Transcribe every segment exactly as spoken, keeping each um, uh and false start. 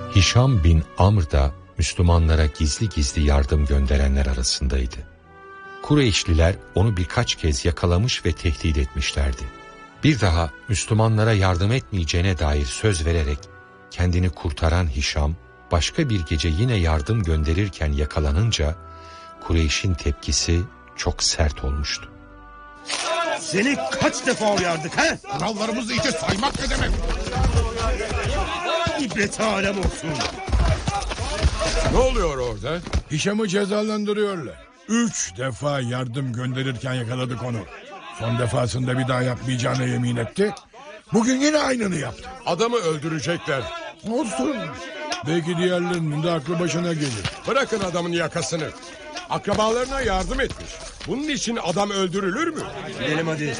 Hişam bin Amr da Müslümanlara gizli gizli yardım gönderenler arasındaydı. Kureyşliler onu birkaç kez yakalamış ve tehdit etmişlerdi. Bir daha Müslümanlara yardım etmeyeceğine dair söz vererek kendini kurtaran Hişam, başka bir gece yine yardım gönderirken yakalanınca Kureyş'in tepkisi çok sert olmuştu. Seni kaç defa uyardık ha? Kurallarımızı iyice saymak ne demek? İbreti alem olsun. Ne oluyor orada? Hişam'ı cezalandırıyorlar. Üç defa yardım gönderirken yakaladık onu. Son defasında bir daha yapmayacağına yemin etti. Bugün yine aynını yaptı. Adamı öldürecekler. Olsun. Belki diğerlerinin de aklı başına gelir. Bırakın adamın yakasını. Akrabalarına yardım etmiş. Bunun için adam öldürülür mü? Gidelim hadi.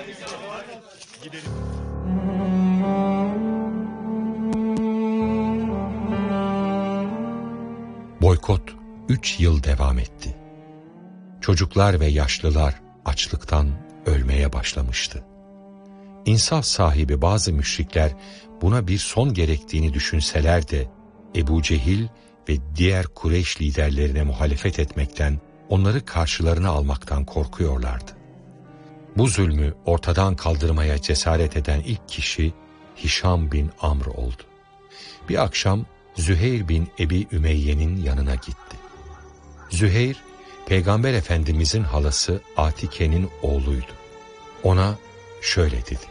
Boykot üç yıl devam etti. Çocuklar ve yaşlılar açlıktan ölmeye başlamıştı. İnsaf sahibi bazı müşrikler buna bir son gerektiğini düşünseler de Ebu Cehil ve diğer Kureyş liderlerine muhalefet etmekten, onları karşılarına almaktan korkuyorlardı. Bu zulmü ortadan kaldırmaya cesaret eden ilk kişi Hişam bin Amr oldu. Bir akşam Züheyr bin Ebi Ümeyye'nin yanına gitti. Züheyr, Peygamber Efendimizin halası Atike'nin oğluydu. Ona şöyle dedi: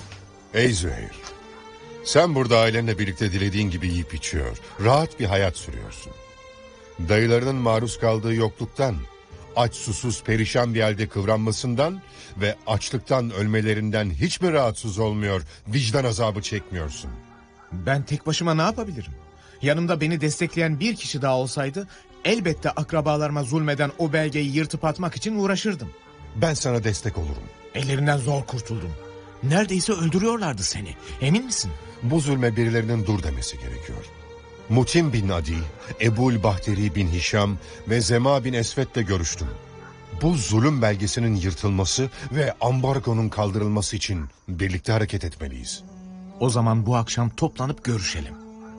Ey Züheyr, sen burada ailenle birlikte dilediğin gibi yiyip içiyor, rahat bir hayat sürüyorsun. Dayılarının maruz kaldığı yokluktan, aç susuz perişan bir halde kıvranmasından ve açlıktan ölmelerinden hiç mi rahatsız olmuyor, vicdan azabı çekmiyorsun? Ben tek başıma ne yapabilirim? Yanımda beni destekleyen bir kişi daha olsaydı elbette akrabalarıma zulmeden o belgeyi yırtıp atmak için uğraşırdım. Ben sana destek olurum. Ellerinden zor kurtuldum. Neredeyse öldürüyorlardı seni. Emin misin? Bu zulme birilerinin dur demesi gerekiyor. Mutim bin Adi, Ebul Bahteri bin Hişam ve Zema bin Esved'le görüştüm. Bu zulüm belgesinin yırtılması ve ambargonun kaldırılması için birlikte hareket etmeliyiz. O zaman bu akşam toplanıp görüşelim.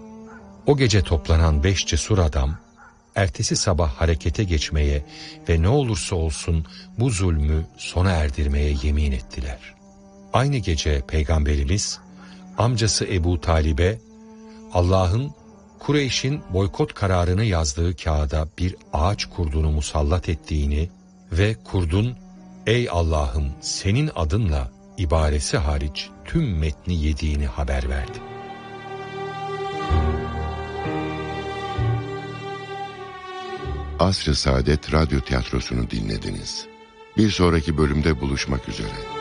O gece toplanan beş cesur adam, ertesi sabah harekete geçmeye ve ne olursa olsun bu zulmü sona erdirmeye yemin ettiler. Aynı gece Peygamberimiz, amcası Ebu Talib'e, Allah'ın Kureyş'in boykot kararını yazdığı kağıda bir ağaç kurdunu musallat ettiğini ve kurdun, ''Ey Allah'ım, senin adınla'' ibaresi hariç tüm metni yediğini haber verdi. Asr-ı Saadet Radyo Tiyatrosu'nu dinlediniz. Bir sonraki bölümde buluşmak üzere.